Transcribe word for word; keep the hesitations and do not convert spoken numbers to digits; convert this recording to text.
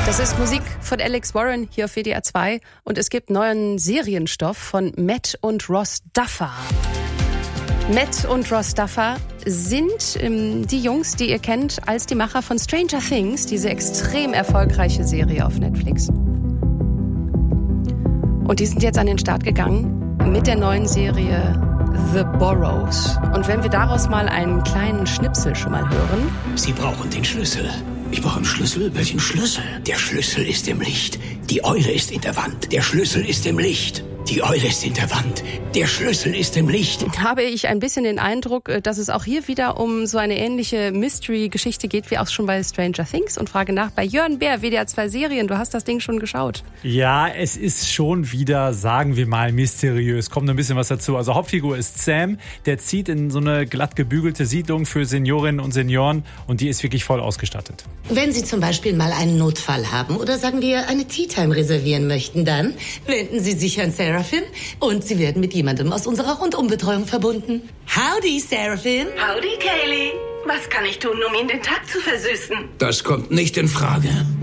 Das ist Musik von Alex Warren hier auf W D R zwei und es gibt neuen Serienstoff von Matt und Ross Duffer. Matt und Ross Duffer sind ähm, die Jungs, die ihr kennt als die Macher von Stranger Things, diese extrem erfolgreiche Serie auf Netflix. Und die sind jetzt an den Start gegangen mit der neuen Serie The Burrows. Und wenn wir daraus mal einen kleinen Schnipsel schon mal hören. Sie brauchen den Schlüssel. Ich brauche einen Schlüssel? Welchen Schlüssel? Der Schlüssel ist im Licht. Die Eule ist in der Wand. Der Schlüssel ist im Licht. Die Eule ist in der Wand. Der Schlüssel ist im Licht. Habe ich ein bisschen den Eindruck, dass es auch hier wieder um so eine ähnliche Mystery-Geschichte geht, wie auch schon bei Stranger Things. Und frage nach bei Jörn Bär, W D R zwei Serien. Du hast das Ding schon geschaut. Ja, es ist schon wieder, sagen wir mal, mysteriös. Kommt ein bisschen was dazu. Also Hauptfigur ist Sam. Der zieht in so eine glatt gebügelte Siedlung für Seniorinnen und Senioren. Und die ist wirklich voll ausgestattet. Wenn Sie zum Beispiel mal einen Notfall haben oder sagen wir eine Tea-Time reservieren möchten, dann wenden Sie sich an Seraphim und Sie werden mit jemandem aus unserer Rundumbetreuung verbunden. Howdy, Seraphim. Howdy, Kaylee. Was kann ich tun, um Ihnen den Tag zu versüßen? Das kommt nicht in Frage.